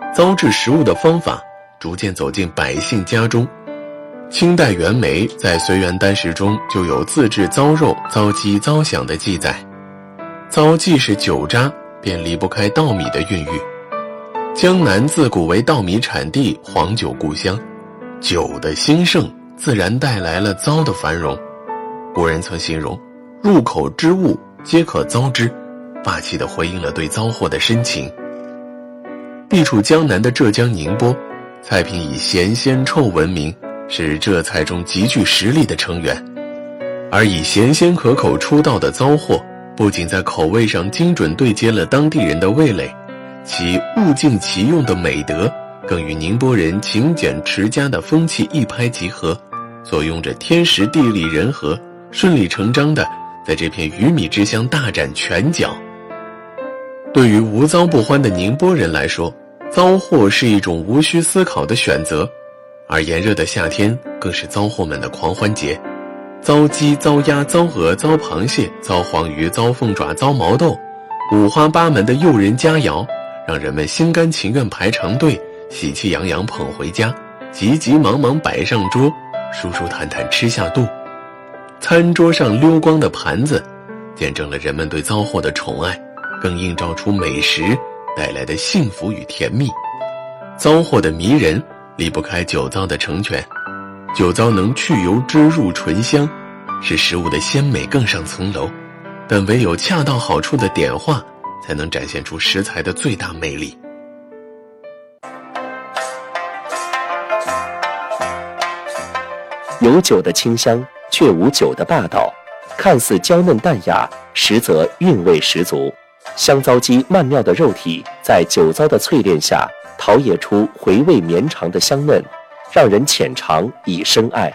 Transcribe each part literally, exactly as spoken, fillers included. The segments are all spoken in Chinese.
糟制食物的方法逐渐走进百姓家中。清代袁枚在《随园单食》中就有自制糟肉、糟鸡、糟饷的记载。糟既是酒渣，便离不开稻米的孕育。江南自古为稻米产地，黄酒故乡，酒的兴盛自然带来了糟的繁荣。古人曾形容入口之物皆可糟之，霸气地回应了对糟货的深情。地处江南的浙江宁波，菜品以咸鲜臭闻名，是浙菜中极具实力的成员。而以咸鲜可口出道的糟货，不仅在口味上精准对接了当地人的味蕾，其物尽其用的美德更与宁波人勤俭持家的风气一拍即合，作用着天时地利人和，顺理成章地在这片鱼米之乡大展拳脚。对于无糟不欢的宁波人来说，糟货是一种无需思考的选择，而炎热的夏天更是糟货们的狂欢节。糟鸡、糟鸭、糟鹅、糟螃蟹、糟黄鱼、糟凤爪、糟毛豆，五花八门的诱人佳肴，让人们心甘情愿排长队，喜气洋洋捧回家，急急忙忙摆上桌，舒舒坦坦吃下肚。餐桌上溜光的盘子，见证了人们对糟货的宠爱，更映照出美食带来的幸福与甜蜜。糟货的迷人离不开酒糟的成全，酒糟能去油脂入醇香，使食物的鲜美更上层楼，但唯有恰到好处的点化，才能展现出食材的最大魅力。 有酒的清香，却无酒的霸道，看似娇嫩淡雅，实则韵味十足。香糟鸡曼妙的肉体在酒糟的淬炼下，陶冶出回味绵长的香嫩，让人浅尝以深爱。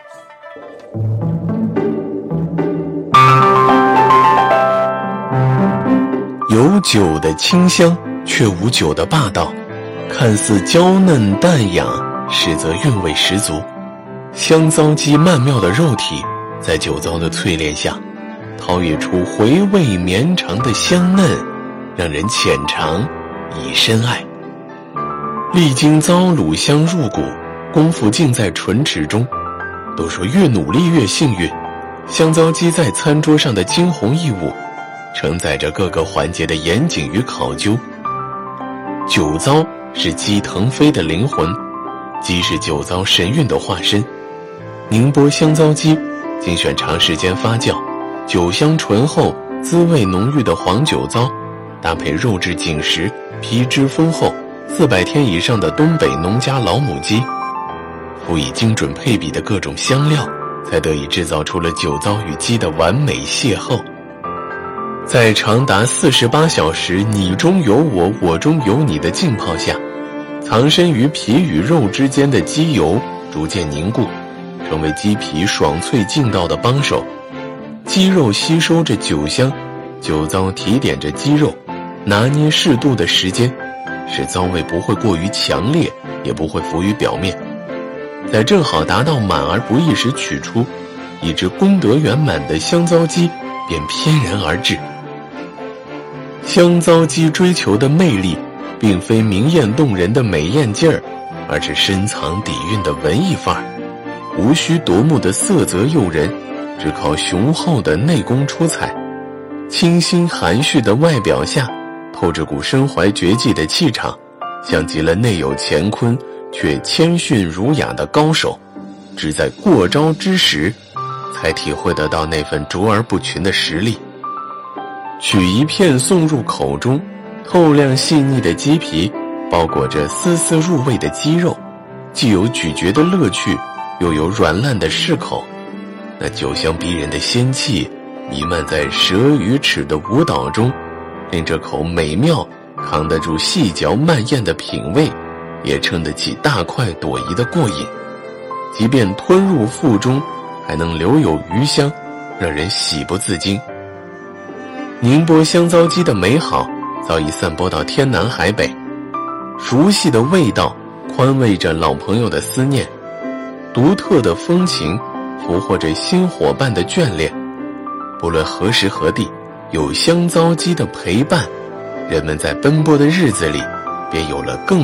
有酒的清香，却无酒的霸道，看似娇嫩淡雅，实则韵味十足。香糟鸡曼妙的肉体在酒糟的淬炼下，陶冶出回味绵长的香嫩，让人浅尝以深爱。历经糟卤香入骨，功夫尽在唇齿中。都说越努力越幸运，香糟鸡在餐桌上的惊鸿异物，承载着各个环节的严谨与考究。酒糟是鸡腾飞的灵魂，鸡是酒糟神韵的化身。宁波香糟鸡精选长时间发酵，酒香醇厚、滋味浓郁的黄酒糟，搭配肉质紧实、皮脂丰厚、四百天以上的东北农家老母鸡，辅以精准配比的各种香料，才得以制造出了酒糟与鸡的完美邂逅。在长达四十八小时你中有我我中有你的浸泡下，藏身于皮与肉之间的鸡油逐渐凝固，成为鸡皮爽脆劲道的帮手。鸡肉吸收着酒香，酒糟提点着鸡肉，拿捏适度的时间，使糟味不会过于强烈，也不会浮于表面，在正好达到满而不溢时取出，以致功德圆满的香糟鸡便翩然而至。香糟鸡追求的魅力，并非明艳动人的美艳劲儿，而是深藏底蕴的文艺范儿。无需夺目的色泽诱人，只靠雄厚的内功出彩。清新含蓄的外表下，透着股身怀绝技的气场，像极了内有乾坤却谦逊儒雅的高手。只在过招之时，才体会得到那份卓而不群的实力。取一片送入口中，透亮细腻的鸡皮包裹着丝丝入味的鸡肉，既有咀嚼的乐趣，又有软烂的适口。那酒香逼人的仙气弥漫在舌与齿的舞蹈中，令这口美妙扛得住细嚼慢咽的品味，也撑得起大快朵颐的过瘾。即便吞入腹中，还能留有余香，让人喜不自禁。宁波香糟鸡的美好早已散播到天南海北，熟悉的味道宽慰着老朋友的思念，独特的风情俘获着新伙伴的眷恋。不论何时何地，有香糟鸡的陪伴，人们在奔波的日子里便有了更